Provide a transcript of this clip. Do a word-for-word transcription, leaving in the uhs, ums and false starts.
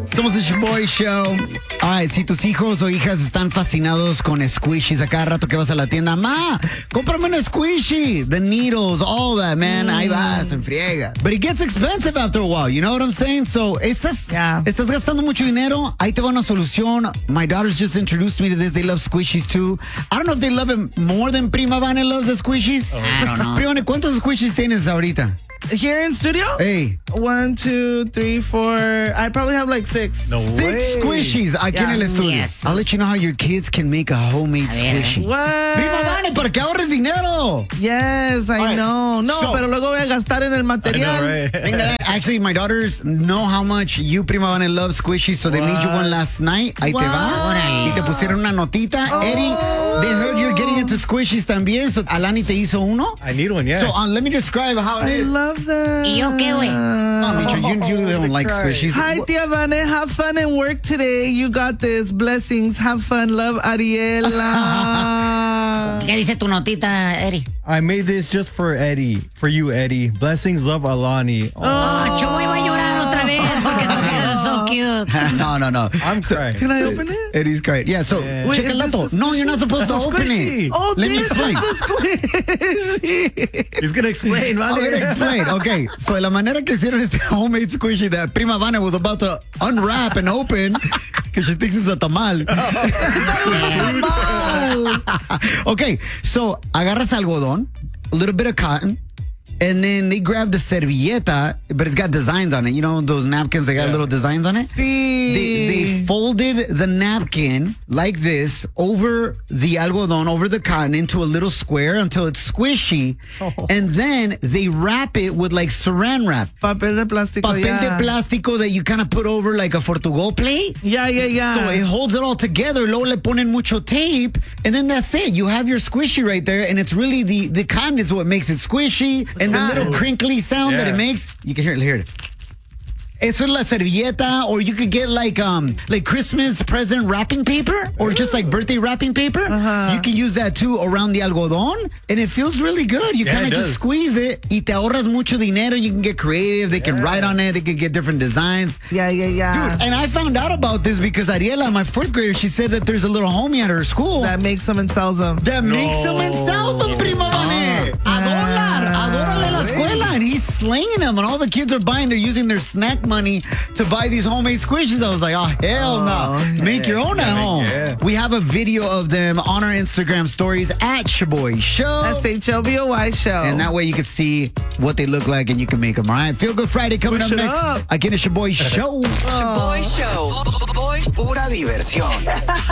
Somos el Shoboy Show. Ay, si tus hijos o hijas están fascinados con squishies a cada rato que vas a la tienda, ma, cómprame un squishy. The needles, all that, man. Mm. Ahí vas, en friega. But it gets expensive after a while, you know what I'm saying? So, estás, yeah. estás gastando mucho dinero. Ahí te va una solución. My daughters just introduced me to this. They love squishies too. I don't know if they love it more than Prima Vane loves the squishies. Oh, I don't know. Prima Vane, ¿cuántos squishies tienes ahorita? Here in studio? Hey. One, two, three, four. I probably have like six. No six way. Squishies aquí yeah. en el estudio. Yes. I'll let you know how your kids can make a homemade squishy. What? Prima Vane, para que ahorres dinero. Yes, I right. know. No, so, pero luego voy a gastar en el material. I know, right? Actually, my daughters know how much you, Prima Vane, love squishies, so they what? made you one last night. Ahí what? te va. Y te pusieron una notita. Oh. Eddie, they heard you're getting into squishies también, so Alani te hizo uno. I need one, yeah. So um, let me describe how it I is. I love that. ¿Y yo qué, güey? No, Mitchell, you, you don't like squishies. Hi, Tia Vane. Have fun and work today. You got this. Blessings. Have fun. Love, Ariela. ¿Qué dice tu notita, Eddie? I made this just for Eddie. For you, Eddie. Blessings, love, Alani. Oh, oh Chubo iba a llorar otra vez porque esos hijos so cute. No, no, no. I'm crying. Can I open it? Eddie's great. Yeah, so yeah. Wait, check el dato. No, you're not supposed to open it. Oh, Let me explain. He's going to explain. I'm going to explain. Okay, so la manera que hicieron este homemade squishy that Prima Vane was about to unwrap and open because she thinks it's a tamal. Okay, so agarras algodón, a little bit of cotton, and then they grab the servilleta, but it's got designs on it. You know those napkins, they got yeah. little designs on it? Sí. They, they folded the napkin like this over the algodón, over the cotton, into a little square until it's squishy. Oh. And then they wrap it with like saran wrap. Papel de plástico, Papel yeah. de plástico that you kind of put over like a Fortugo plate. Yeah, yeah, yeah. So it holds it all together. Luego le ponen mucho tape. And then that's it. You have your squishy right there. And it's really the, the cotton is what makes it squishy. And the little crinkly sound yeah. that it makes, you can hear it. Hear it. Eso es la servilleta, or you could get like um like Christmas present wrapping paper, or just like birthday wrapping paper. Uh-huh. You can use that too around the algodón, and it feels really good. You yeah, kind of just squeeze it, y te ahorras mucho dinero. You can get creative. They can yeah. write on it. They can get different designs. Yeah, yeah, yeah. Dude, and I found out about this because Ariela, my fourth grader, she said that there's a little homie at her school that makes them and sells them. That no. makes them and sells them, Prima Vane. A dólar, a dólar la escuela, and he's slinging them, and all the kids are buying. They're using their snack money to buy these homemade squishes. I was like, oh, hell oh, no. Heck. Make your own at home. Yeah. We have a video of them on our Instagram stories at Shoboy Show. S H O B O Y Show. And that way you can see what they look like and you can make them, all right? Feel Good Friday coming Push up next. Up. Again, it's Shoboy Show. Shoboy Show. Pura diversión.